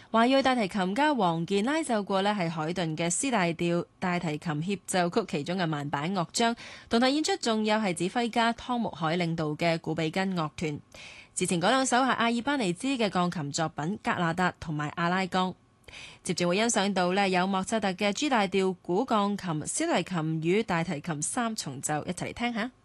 華裔大提琴家黃健拉奏過係海頓嘅 C 大調大提琴協奏曲其中嘅慢板樂章，同台演出仲有係指揮家湯穆海領導嘅古比根樂團。之前嗰兩首係阿爾巴尼茲嘅鋼琴作品《格納達》同埋《阿拉岡》。接住會欣賞到有莫扎特嘅 G 大調古鋼琴、小提琴與大提琴三重奏，一齊嚟聽下。